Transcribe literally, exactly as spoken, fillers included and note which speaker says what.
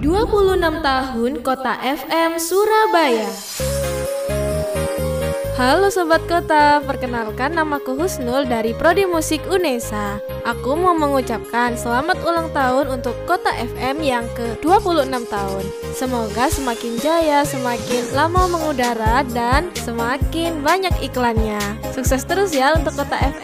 Speaker 1: dua puluh enam tahun Kota F M Surabaya. Halo Sobat Kota, perkenalkan namaku Husnul dari Prodi Musik UNESA. Aku mau mengucapkan selamat ulang tahun untuk Kota F M yang ke dua puluh enam tahun. Semoga semakin jaya, semakin lama mengudara, dan semakin banyak iklannya. Sukses terus ya untuk Kota F M.